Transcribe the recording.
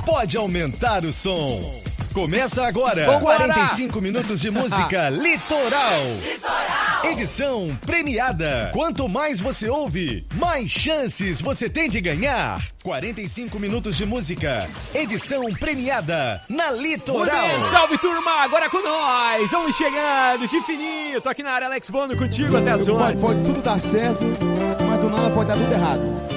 pode aumentar o som. Começa agora. Vambora. 45 minutos de música Litoral. Edição premiada. Quanto mais você ouve, mais chances você tem de ganhar. 45 minutos de música. Edição premiada na Litoral. Muito bem, salve turma, agora com nós. Vamos chegando de fininho. Tô aqui na área, Alex Bono contigo até as 11. Pode tudo dar certo, mas do nada pode dar tudo errado.